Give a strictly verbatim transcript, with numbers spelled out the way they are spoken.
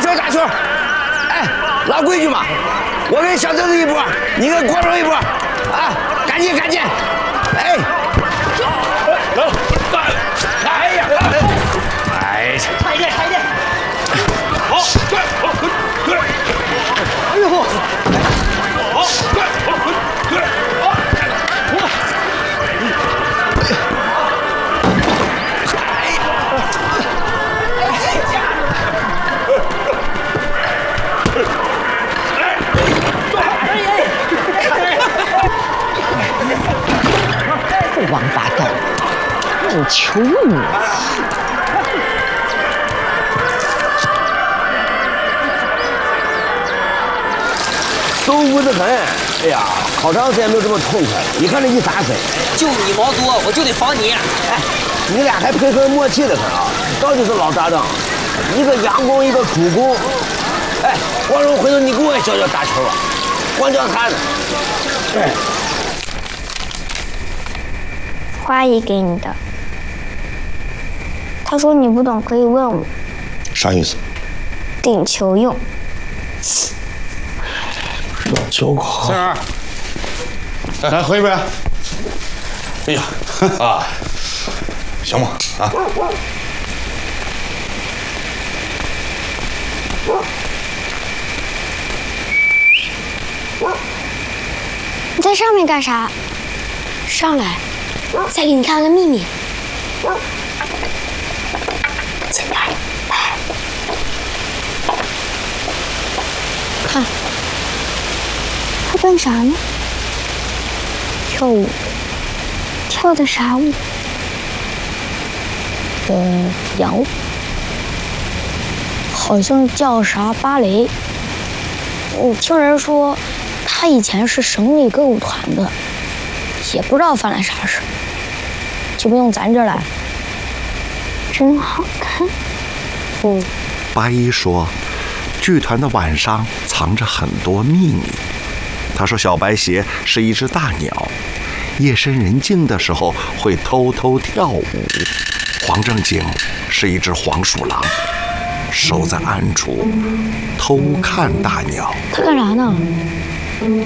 球打球。哎，老规矩嘛，我跟小豆子一波，你跟光荣一波，啊，赶紧赶紧。哎，来，哎呀，哎， 差一点，差一点。 好，对，好，对， 哎呦， 好，对，好，对，好，我。 王八蛋，乱球武器！ 舒服得很。哎呀，好长时间没有这么痛快了。你看这一撒水， 就你毛多，我就得防你。 哎，你俩还配合默契的很啊，到底是老搭档，一个佯攻，一个主攻。哎，光荣，回头你给我教教打球吧，光教他呢。哎。 花姨给你的，她说你不懂可以问我。 啥意思？ 顶球用。 乱教好。 三儿，来喝一杯。哎呀，啊，行吗？啊。 你在上面干啥？上来。 再给你看个秘密，在哪儿？来，看，他干啥呢？跳舞，跳的啥舞？嗯，洋舞，好像叫啥芭蕾。我听人说，他以前是省里歌舞团的，也不知道犯了啥事。 就不用咱这儿来，真好看。嗯， 八一说，剧团的晚上藏着很多秘密。他说，小白鞋是一只大鸟，夜深人静的时候会偷偷跳舞。黄正经是一只黄鼠狼，守在暗处偷看大鸟。 他干啥呢？